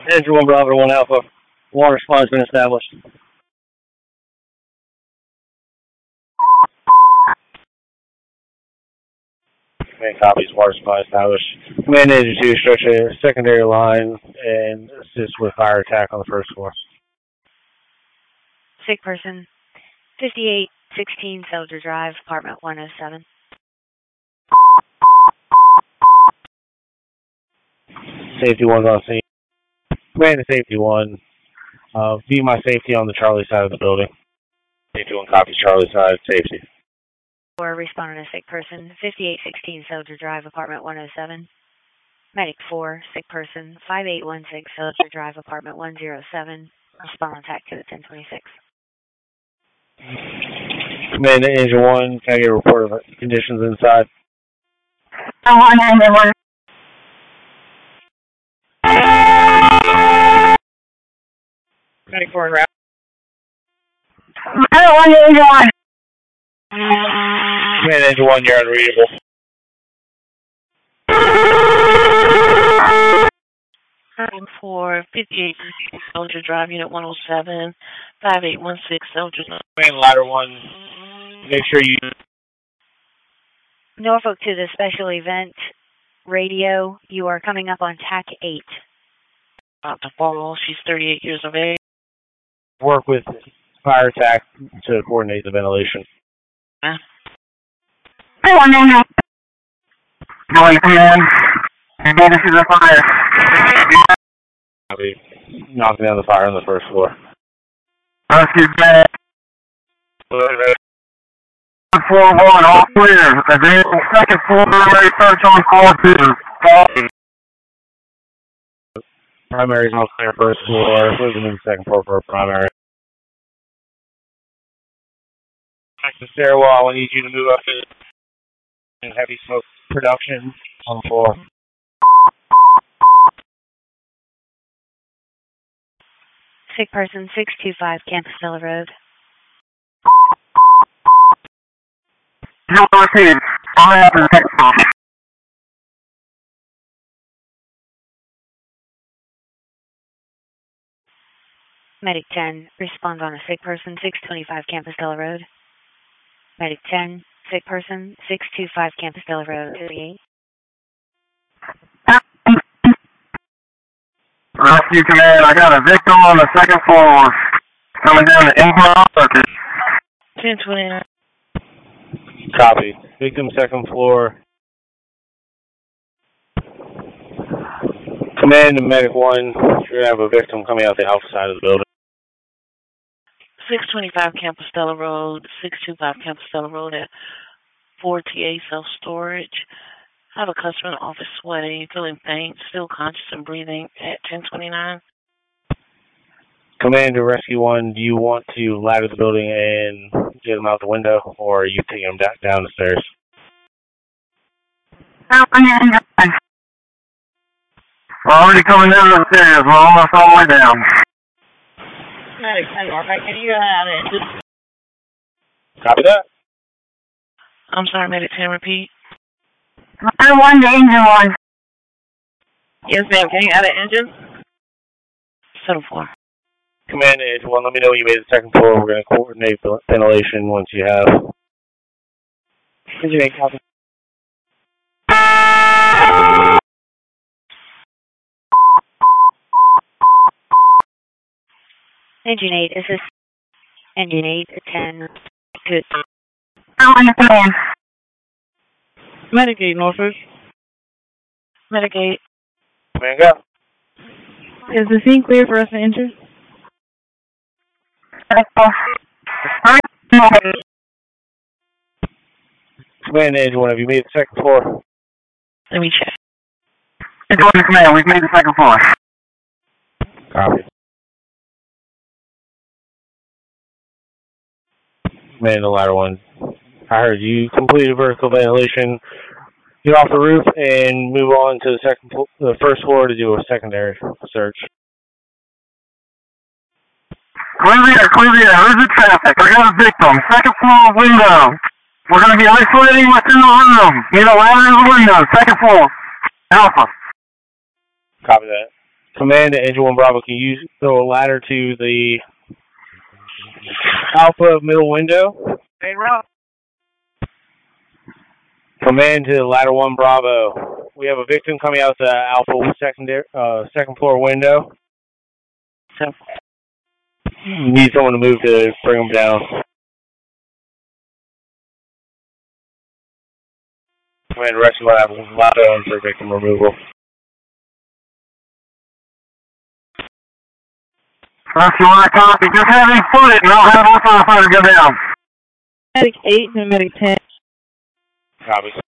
Engine 1 Bravo to 1 Alpha. Water response has been established. Command copies, water supply established. Command Engine 2, stretch a secondary line and assist with fire attack on the first floor. Sick person, 5816 Soldier Drive, apartment 107. Safety 1's on scene. Command to Safety 1. View my safety on the Charlie side of the building. Safety 1 copies Charlie side, safety. Or responding to sick person, 5816 Soldier Drive, apartment 107. Medic 4, sick person, 5816 Soldier Drive, apartment 107. Respond attack to the 1026. Command to Engine 1, can I get a report of conditions inside? Engine 1. Medic 4 route. I don't want Engine 1. Command Engine 1, you're unreadable. For 58 Soldier Drive, Unit 107, 5816 Soldier. Command Ladder 1, make sure you... Norfolk to the special event radio. You are coming up on TAC 8. About to fall. She's 38 years of age. Work with fire attack to coordinate the ventilation. I want Engine 1. Going command. This is a fire. Copy. Knocking down the fire on the first floor. Rescue bad. Floor 1, all clear. Available second floor, primary search on floor 2. Primary's all clear first floor. Moving in the second floor for a primary. Back to the stairwell. I need you to move up to heavy smoke production on the floor. Sick person, 625 Campostella Road. No, repeat. I'm after the second floor. Medic 10, respond on a sick person, 625 Campostella Road. Medic 10, sick person, 625 Campostella Road. 38. Rescue command, I got a victim on the second floor. Coming down the Empire Circuit. 1029. Copy. Victim second floor. Command to Medic 1. You're going to have a victim coming out the alpha side of the building. 625 Campostella Road, 625 Campostella Road at 4TA self-storage. I have a customer in the office sweating, feeling faint, still conscious and breathing at 1029. Command to Rescue 1, do you want to ladder the building and get them out the window, or are you taking them down the stairs? We're already coming down the stairs. We're almost all the way down. Medic 10, Norfolk, can you have it? Copy that. I'm sorry, Medic 10, repeat. I want the Engine 1. Yes, ma'am, can you add an engine? 74. Command to Engine 1, let me know when you made the second floor. We're going to coordinate the ventilation once you have. Engine 8, copy. Engine 8, assist. Engine 8, 10, good. I want the command. Medic 8, Norfolk. Medic 8. Command, go. Is the scene clear for us to enter? Command to Engine 1, have you made the second floor? Let me check. It's on the command. We've made the second floor. Copy. Command to Ladder 1. I heard you completed vertical ventilation. Get off the roof and move on to the first floor to do a secondary search. Clear the air. Where's the traffic? I got a victim. Second floor window. We're going to be isolating what's in the room. Need a ladder in the window. Second floor. Alpha. Copy that. Command to Engine 1 Bravo, can you throw a ladder to the Alpha middle window? Hey, Rob. Command to Ladder 1 Bravo. We have a victim coming out the Alpha second floor window. So, Need someone to move to bring him down. Command to Rescue 1 Alpha, loud for victim removal. Rescue 1, copy. Just have him footed and I'll have our firefighter go down. Medic 8 and Medic 10. Copy.